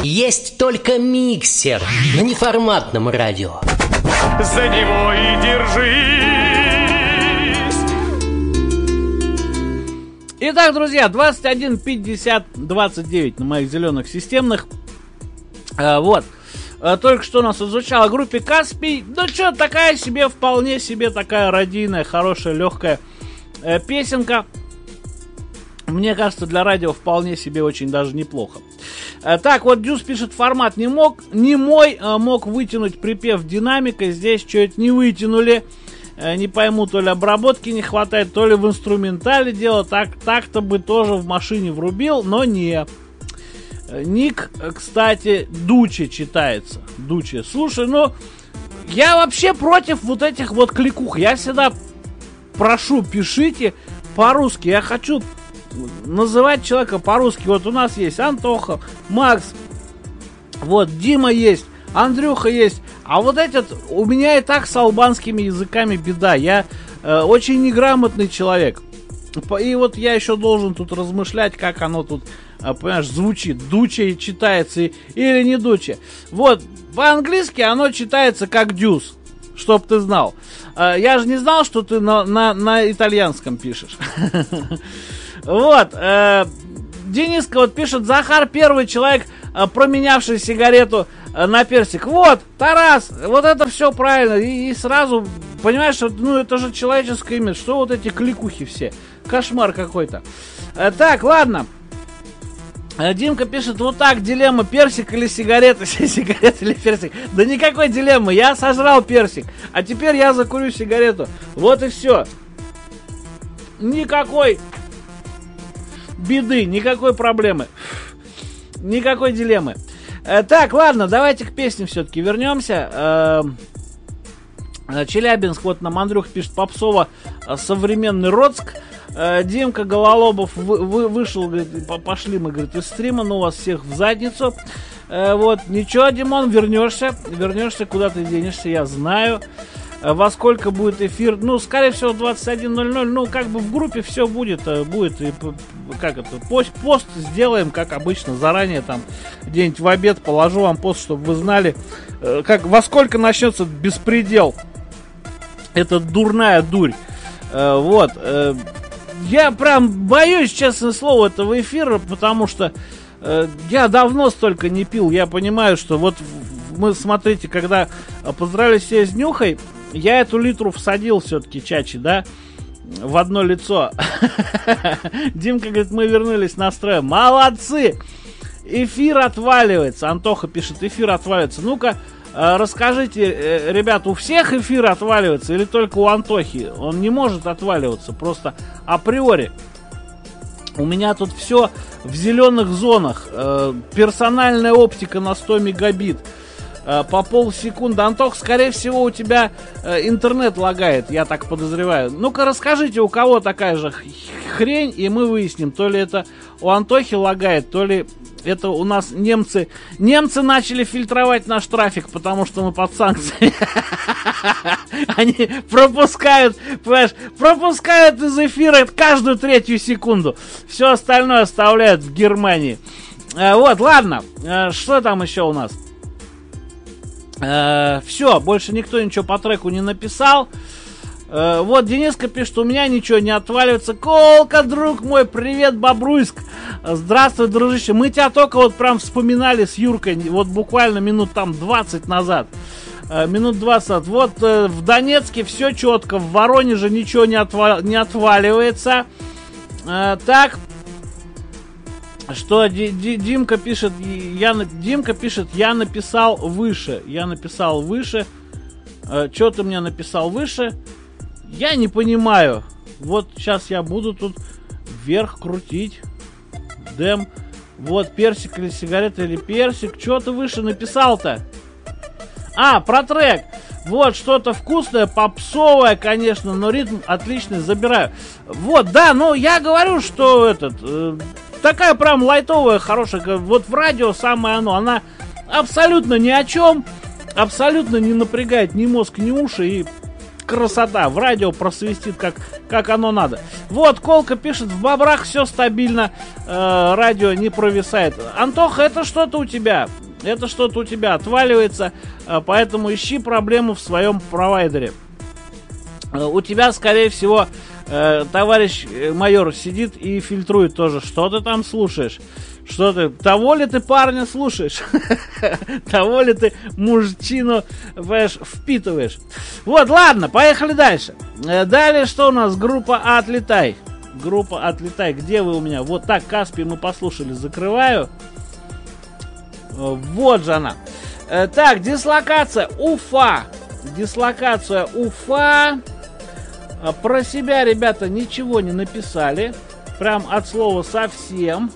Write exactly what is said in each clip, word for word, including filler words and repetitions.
Есть только миксер на неформатном радио. За него и держись. Итак, друзья, двадцать один пятьдесят двадцать девять на моих зеленых системных. А, вот. А, только что у нас отзвучала группе Каспий. Ну что, такая себе, вполне себе такая родийная, хорошая, легкая э, песенка. Мне кажется, для радио вполне себе очень даже неплохо. А, так, вот Дюс пишет, формат не мог, не мой, а, мог вытянуть припев динамикой. Здесь что-то не вытянули. А, не пойму, то ли обработки не хватает, то ли в инструментале дело. Так, так-то бы тоже в машине врубил, но не. Ник, кстати, Дуче читается. Дуче. Слушай, ну, я вообще против вот этих вот кликух. Я всегда прошу, пишите по-русски. Я хочу называть человека по-русски. Вот у нас есть Антоха, Макс, вот Дима есть, Андрюха есть. А вот этот, у меня и так с албанскими языками беда. Я э, очень неграмотный человек. И вот я еще должен тут размышлять, как оно тут, понимаешь, звучит. Дуче читается или не Дуче. Вот, по-английски оно читается как Дюс, чтоб ты знал. Я же не знал, что ты на, на, на итальянском пишешь. Вот, Дениска вот пишет, Захар первый человек, променявший сигарету на персик. Вот, Тарас, вот это все правильно. И, и сразу, понимаешь, ну это же человеческое имя. Что вот эти кликухи все? Кошмар какой-то. Так, ладно. Димка пишет, вот так, дилемма, персик или сигарета, сигарета или персик. Да никакой дилеммы, я сожрал персик, а теперь я закурю сигарету. Вот и все. Никакой беды, никакой проблемы, никакой дилеммы. Так, ладно, давайте к песне все-таки вернемся. Челябинск, вот нам Андрюх пишет, попсово, современный Роцк. Димка Гололобов вы, вы, вышел, говорит, пошли мы, говорит, из стрима, ну вас всех в задницу. Вот, ничего, Димон, вернешься, вернешься, куда ты денешься, я знаю. Во сколько будет эфир? Ну, скорее всего, двадцать один ноль ноль. Ну, как бы в группе все будет, будет, и, как это, пост, пост сделаем, как обычно, заранее, там, где-нибудь в обед положу вам пост, чтобы вы знали, как, во сколько начнется беспредел. Это дурная дурь. Вот. Я прям боюсь, честное слово, этого эфира, потому что э, я давно столько не пил. Я понимаю, что вот мы, смотрите, когда поздравили себя с Нюхой, я эту литру всадил все-таки, Чачи, да, в одно лицо. Димка говорит, мы вернулись на строй. Молодцы! Эфир отваливается. Антоха пишет, эфир отваливается. Ну-ка, расскажите, ребят, у всех эфир отваливается или только у Антохи? Он не может отваливаться, просто априори. У меня тут все в зеленых зонах. Персональная оптика на сто мегабит. По полсекунды. Антох, скорее всего, у тебя интернет лагает, я так подозреваю. Ну-ка, расскажите, у кого такая же хрень, и мы выясним, то ли это у Антохи лагает, то ли это у нас немцы... Немцы начали фильтровать наш трафик, потому что мы под санкциями. Они пропускают, понимаешь, пропускают из эфира каждую третью секунду. Все остальное оставляют в Германии. Вот, ладно. Что там еще у нас? Все, больше никто ничего по треку не написал. Uh, вот Дениска пишет, у меня ничего не отваливается. Колка, друг мой, привет, Бобруйск. Здравствуй, дружище. Мы тебя только вот прям вспоминали с Юркой, вот буквально минут там двадцать назад. Uh, минут двадцать. Вот uh, в Донецке все четко, в Воронеже ничего не, отва- не отваливается. Uh, так. Что Ди- Ди- Димка пишет, я, Димка пишет, я написал выше. Я написал выше. Uh, что ты мне написал выше? Я не понимаю. Вот сейчас я буду тут вверх крутить. Дэм. Вот персик или сигарета или персик. Что ты выше написал-то? А, про трек. Вот что-то вкусное, попсовое, конечно, но ритм отличный, забираю. Вот, да, ну я говорю, что этот... Э, такая прям лайтовая, хорошая. Вот в радио самое оно. Она абсолютно ни о чем. Абсолютно не напрягает ни мозг, ни уши. И красота. В радио просвистит, как, как оно надо. Вот, Колка пишет, в Бобрах все стабильно, э, радио не провисает. Антоха, это что-то у тебя. Это что-то у тебя отваливается, э, поэтому ищи проблему в своем провайдере. Э, у тебя, скорее всего, э, товарищ майор сидит и фильтрует тоже. Что ты там слушаешь? Что ты, того ли ты парня слушаешь? Того ли ты мужчину, понимаешь, впитываешь? Вот, ладно, поехали дальше. Далее что у нас? Группа «Отлетай». Группа «Отлетай». Где вы у меня? Вот так, Каспий мы послушали. Закрываю. Вот же она. Так, дислокация Уфа. Дислокация Уфа. Про себя, ребята, ничего не написали. Прям от слова совсем.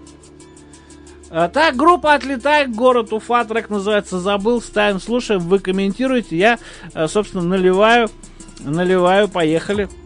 Так, группа «Отлетай», город Уфа, трек называется «Забыл», ставим, слушаем, вы комментируете, я, собственно, наливаю, наливаю, поехали.